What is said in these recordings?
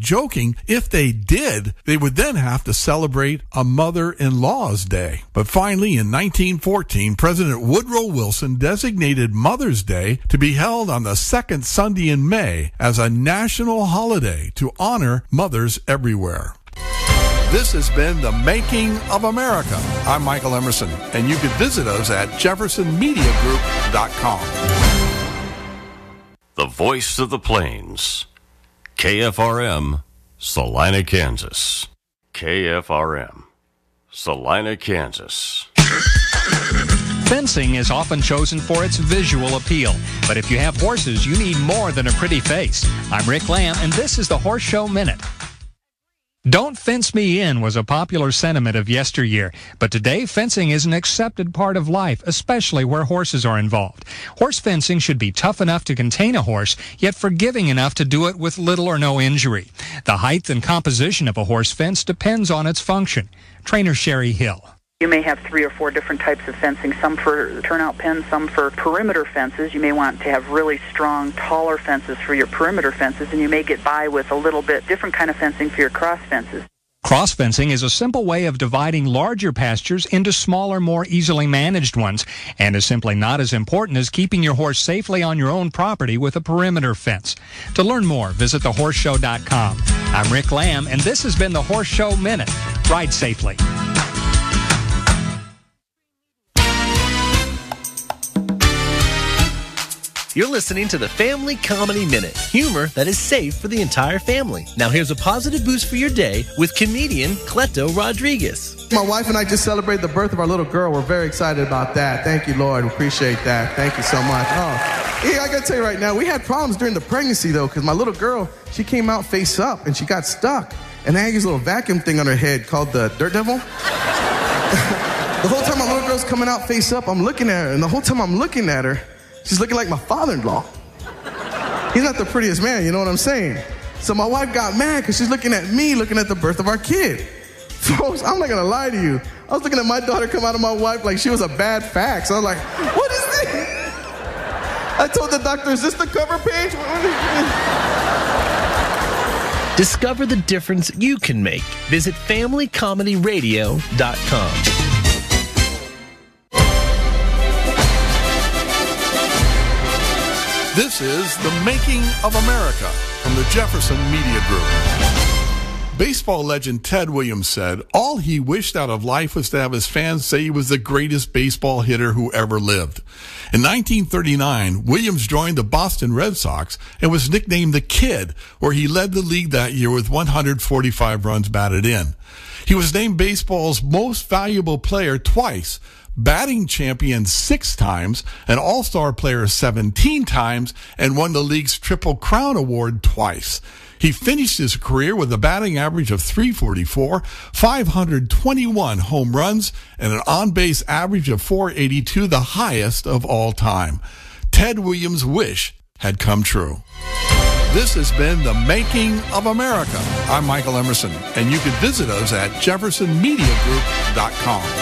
joking, if they did, they would then have to celebrate a Mother-in-Law's Day. But finally, in 1914, President Woodrow Wilson designated Mother's Day to be held on the second Sunday in May as a national holiday to honor mothers everywhere. This has been The Making of America. I'm Michael Emerson, and you can visit us at jeffersonmediagroup.com. The voice of the plains. KFRM, Salina, Kansas. KFRM, Salina, Kansas. Fencing is often chosen for its visual appeal. But if you have horses, you need more than a pretty face. I'm Rick Lamb, and this is the Horse Show Minute. Don't fence me in was a popular sentiment of yesteryear, but today fencing is an accepted part of life, especially where horses are involved. Horse fencing should be tough enough to contain a horse, yet forgiving enough to do it with little or no injury. The height and composition of a horse fence depends on its function. Trainer Sherry Hill. You may have 3 or 4 different types of fencing, some for turnout pens, some for perimeter fences. You may want to have really strong, taller fences for your perimeter fences, and you may get by with a little bit different kind of fencing for your cross fences. Cross fencing is a simple way of dividing larger pastures into smaller, more easily managed ones, and is simply not as important as keeping your horse safely on your own property with a perimeter fence. To learn more, visit thehorseshow.com. I'm Rick Lamb, and this has been the Horse Show Minute. Ride safely. You're listening to the Family Comedy Minute. Humor that is safe for the entire family. Now here's a positive boost for your day with comedian Cleto Rodriguez. My wife and I just celebrated the birth of our little girl. We're very excited about that. Thank you, Lord. We appreciate that. Thank you so much. I got to tell you right now, we had problems during the pregnancy, though, because my little girl, she came out face up, and she got stuck. And I had this little vacuum thing on her head called the Dirt Devil. The whole time my little girl's coming out face up, I'm looking at her. And the whole time I'm looking at her, she's looking like my father-in-law. He's not the prettiest man, you know what I'm saying? So my wife got mad because she's looking at me, looking at the birth of our kid. Folks, I'm not going to lie to you. I was looking at my daughter come out of my wife like she was a bad fax. I was like, what is this? I told the doctor, is this the cover page? Discover the difference you can make. Visit FamilyComedyRadio.com. This is The Making of America from the Jefferson Media Group. Baseball legend Ted Williams said all he wished out of life was to have his fans say he was the greatest baseball hitter who ever lived. In 1939, Williams joined the Boston Red Sox and was nicknamed the Kid, where he led the league that year with 145 runs batted in. He was named baseball's most valuable player twice, batting champion 6 times, an all-star player 17 times, and won the league's Triple Crown Award twice. He finished his career with a batting average of .344, 521 home runs, and an on-base average of .482, the highest of all time. Ted Williams' wish had come true. This has been The Making of America. I'm Michael Emerson, and you can visit us at jeffersonmediagroup.com.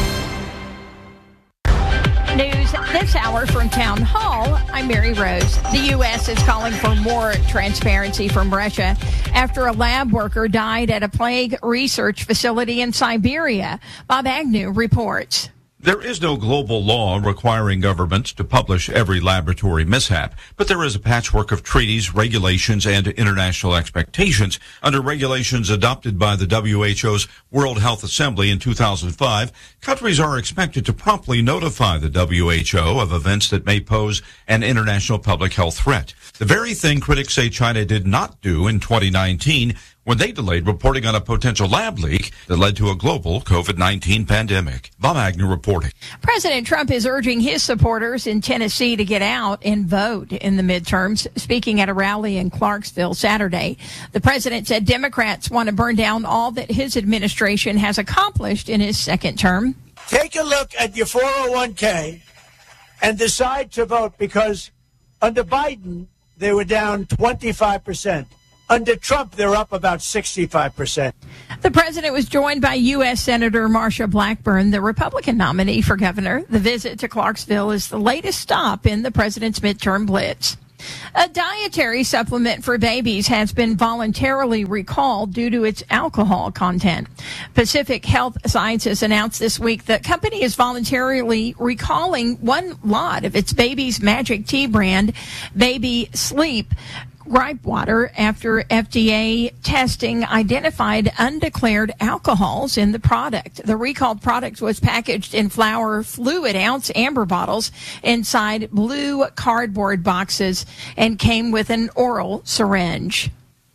News this hour from Town Hall. I'm Mary Rose. The U.S. is calling for more transparency from Russia after a lab worker died at a plague research facility in Siberia. Bob Agnew reports. There is no global law requiring governments to publish every laboratory mishap, but there is a patchwork of treaties, regulations, and international expectations. Under regulations adopted by the WHO's World Health Assembly in 2005, countries are expected to promptly notify the WHO of events that may pose an international public health threat. The very thing critics say China did not do in 2019 when they delayed reporting on a potential lab leak that led to a global COVID-19 pandemic. Bob Agnew reporting. President Trump is urging his supporters in Tennessee to get out and vote in the midterms. Speaking at a rally in Clarksville Saturday, the president said Democrats want to burn down all that his administration has accomplished in his second term. Take a look at your 401k and decide to vote, because under Biden, they were down 25%. Under Trump, they're up about 65%. The president was joined by U.S. Senator Marsha Blackburn, the Republican nominee for governor. The visit to Clarksville is the latest stop in the president's midterm blitz. A dietary supplement for babies has been voluntarily recalled due to its alcohol content. Pacific Health Sciences announced this week the company is voluntarily recalling one lot of its Baby's Magic Tea brand, Baby Sleep gripe water, after FDA testing identified undeclared alcohols in the product. The recalled product was packaged in flour fluid ounce amber bottles inside blue cardboard boxes and came with an oral syringe.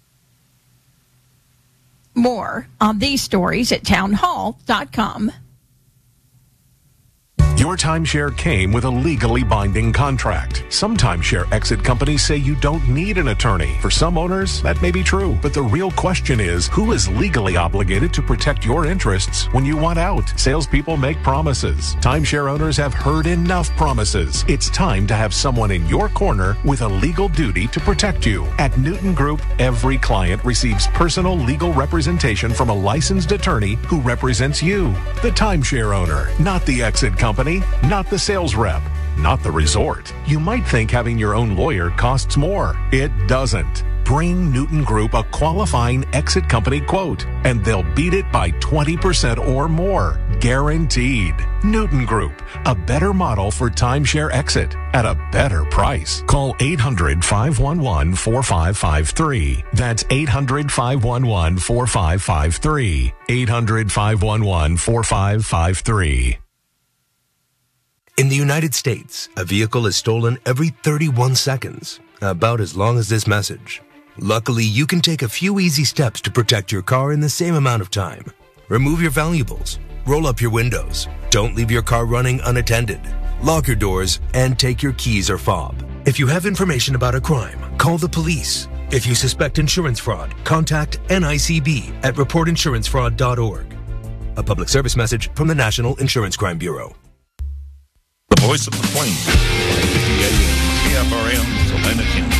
More on these stories at townhall.com. Your timeshare came with a legally binding contract. Some timeshare exit companies say you don't need an attorney. For some owners, that may be true. But the real question is, who is legally obligated to protect your interests when you want out? Salespeople make promises. Timeshare owners have heard enough promises. It's time to have someone in your corner with a legal duty to protect you. At Newton Group, every client receives personal legal representation from a licensed attorney who represents you, the timeshare owner, not the exit company. Not the sales rep, not the resort. You might think having your own lawyer costs more. It doesn't. Bring Newton Group a qualifying exit company quote, and they'll beat it by 20% or more. Guaranteed. Newton Group, a better model for timeshare exit at a better price. Call 800-511-4553. That's 800-511-4553. 800-511-4553. In the United States, a vehicle is stolen every 31 seconds, about as long as this message. Luckily, you can take a few easy steps to protect your car in the same amount of time. Remove your valuables, roll up your windows, don't leave your car running unattended, lock your doors, and take your keys or fob. If you have information about a crime, call the police. If you suspect insurance fraud, contact NICB at reportinsurancefraud.org. A public service message from the National Insurance Crime Bureau. The voice of the plains, KFRM, Salina, Kansas.